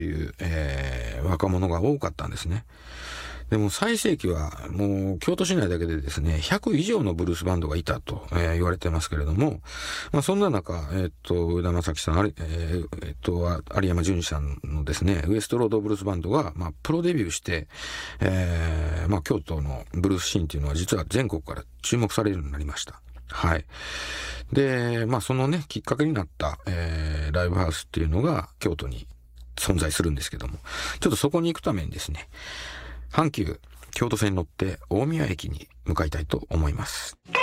いう、若者が多かったんですね。でも最盛期はもう京都市内だけでですね、100以上のブルースバンドがいたと、言われてますけれども、そんな中、宇田正樹さん、有山淳さんのですね、ウエストロードブルースバンドが、プロデビューして、京都のブルースシーンっていうのは実は全国から注目されるようになりました。はい。で、そのね、きっかけになった、ライブハウスっていうのが京都に存在するんですけども、ちょっとそこに行くためにですね、阪急京都線に乗って大宮駅に向かいたいと思います。